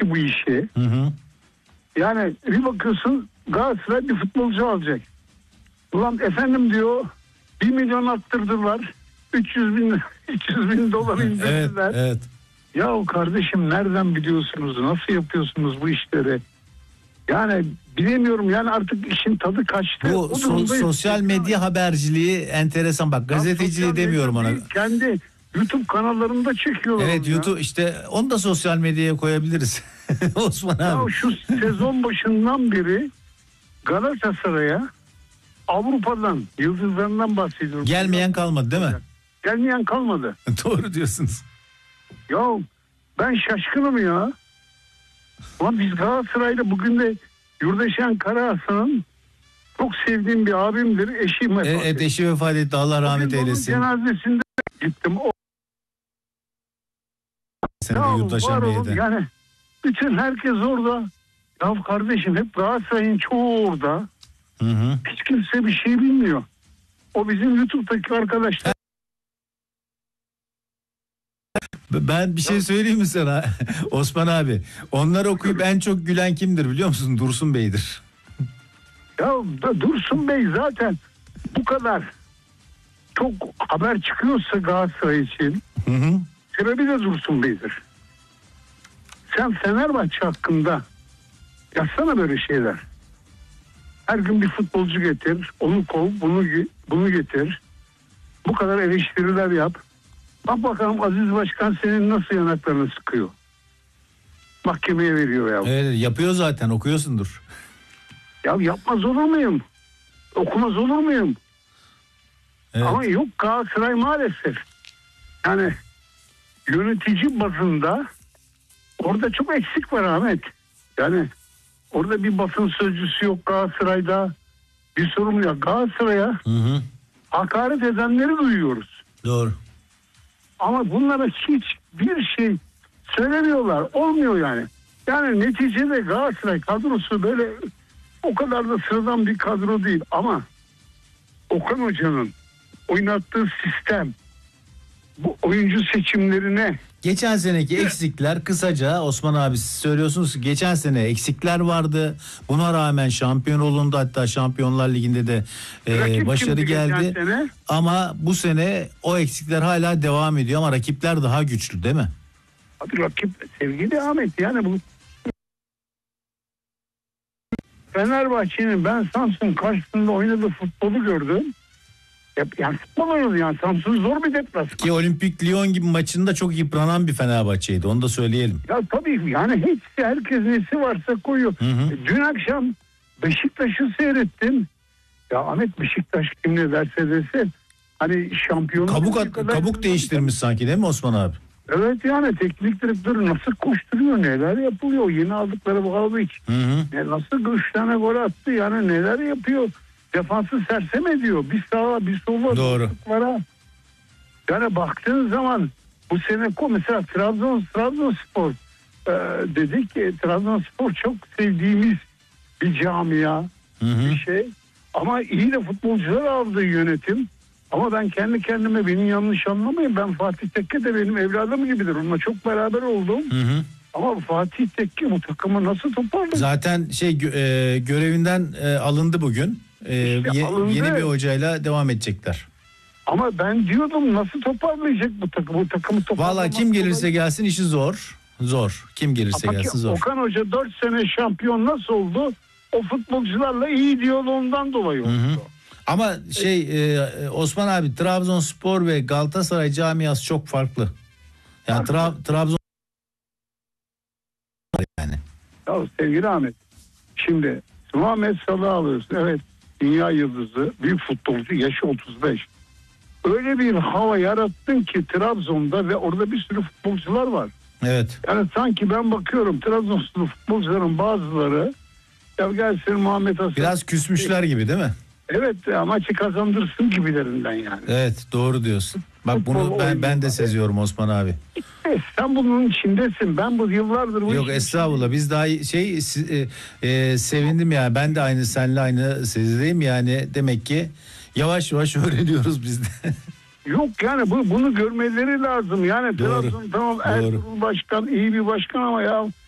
ki bu işi. Hı hı. Yani bir bakıyorsun Galatasaray bir futbolcu alacak. Ulan efendim diyor 1 milyon attırdılar. 300 bin dolar indirdiler. Evet. Ya kardeşim nereden biliyorsunuz? Nasıl yapıyorsunuz bu işleri? Yani bilemiyorum yani artık işin tadı kaçtı. Bu sosyal medya haberciliği enteresan. Bak gazeteciliği demiyorum ona. Kendi YouTube kanallarında çekiyorlar. Evet YouTube işte onu da sosyal medyaya koyabiliriz. Osman abi. Ya şu sezon başından beri Galatasaray'a Avrupa'dan yıldızlarından bahsediyorum. Gelmeyen kalmadı değil mi? Gelmeyen kalmadı. Doğru diyorsunuz. Ya ben şaşkınım ya. Ama biz Galatasaray'da bugün de Yurdaşan Karahasan'ın çok sevdiğim bir abimdir. Eşi vefat etti. Evet eşi vefat etti. Allah rahmet Bugün eylesin. cenazesinde gittim. Seni de Yurdaşan Bey'de. Yani bütün herkes orada. Ya kardeşim hep Galatasaray'ın çoğu orada. Hı hı. Hiç kimse bir şey bilmiyor. O bizim YouTube'daki arkadaşlar. Ben bir şey söyleyeyim mi sana Osman abi? Onları okuyup en çok gülen kimdir biliyor musun? Dursun Bey'dir. Ya Dursun Bey zaten bu kadar çok haber çıkıyorsa Galatasaray için Hı hı. sebebi de Dursun Bey'dir. Sen Fenerbahçe hakkında yazsana böyle şeyler. Her gün bir futbolcu getir, onu kov, bunu getir. Bu kadar eleştiriler yap. Bak bakalım Aziz Başkan senin nasıl yanaklarını sıkıyor. Mahkemeye veriyor ya. Evet yapıyor zaten okuyorsundur. Ya yapmaz olur muyum? Okumaz olur muyum? Evet. Ama yok Galatasaray maalesef. Yani yönetici bazında orada çok eksik var Ahmet. Yani orada bir basın sözcüsü yok Galatasaray'da. Bir sorun yok. Galatasaray'a Hı hı. hakaret edenleri duyuyoruz. Doğru. Ama bunlara hiçbir şey söylemiyorlar. Olmuyor yani. Yani neticede Galatasaray kadrosu böyle o kadar da sıradan bir kadro değil. Ama Okan Hoca'nın oynattığı sistem bu oyuncu seçimlerine Geçen seneki eksikler kısaca Osman abi siz söylüyorsunuz ki geçen sene eksikler vardı. Buna rağmen şampiyon olundu, hatta Şampiyonlar Ligi'nde de başarı geldi. Ama bu sene o eksikler hala devam ediyor ama rakipler daha güçlü değil mi? Abi rakip sevgili Ahmet yani bu Fenerbahçe'nin ben Samsun karşısında oynadığı futbolu gördüm. Yani futbol oynadı yani Samsun zor bir deplasman. Ki Olimpik Lyon gibi maçında çok yıpranan bir Fenerbahçe'ydi, onu da söyleyelim. Ya tabii yani herkes nesi varsa koyuyor. Hı hı. Dün akşam Beşiktaş'ı seyrettim. Ya Ahmet Beşiktaş kim ne derse desin. Hani şampiyon. Kabuk değiştirmiş sanki değil mi Osman abi? Evet yani teknik direktör nasıl koşturuyor, neler yapılıyor. Yeni aldıkları Vlahovic. Nasıl 3 tane gol attı yani neler yapıyor. Defansı sersem ediyor. Bir sağa bir sola. Doğru. Yani baktığın zaman bu sene mesela Trabzonspor dedik ki Trabzonspor çok sevdiğimiz bir camia, bir şey. Ama iyi de futbolcular aldı yönetim. Ama ben kendi kendime beni yanlış anlamayın. Ben Fatih Tekke de benim evladım gibidir. Onunla çok beraber oldum. Ama Fatih Tekke bu takımı nasıl toparladı? Zaten görevinden alındı bugün. Alındı. Yeni bir hocayla devam edecekler. Ama ben diyordum nasıl toparlayacak bu takımı toparlamak. Vallahi kim gelirse gelsin işi zor. Zor. Kim gelirse gelsin zor. Okan Hoca 4 sene şampiyon nasıl oldu? O futbolcularla iyi diyaloğundan dolayı oldu. Ama Osman abi Trabzonspor ve Galatasaray camiası çok farklı. Yani Trabzon yani. Ya sevgili Ahmet, şimdi Muhammed Salah'ı alıyorsun. Evet, dünya yıldızı, büyük futbolcu, yaşı 35. Öyle bir hava yarattın ki Trabzon'da ve orada bir sürü futbolcular var. Evet. Yani sanki ben bakıyorum Trabzonspor futbolcuların bazıları ya gelsin Muhammed Hasan. Biraz küsmüşler gibi değil mi? Evet, maçı kazandırsın gibilerinden yani. Evet, doğru diyorsun. Bak bunu ben de seziyorum Osman abi. Sen bunun içindesin. Ben bu yıllardır bu Yok estağfurullah. Biz daha sevindim ya. Ben de seninle aynı sezdeyim yani. Demek ki yavaş yavaş öğreniyoruz biz de. Yok yani bunu görmeleri lazım. Yani Trabzon tamam Ertuğrul Başkan iyi bir başkan ama ya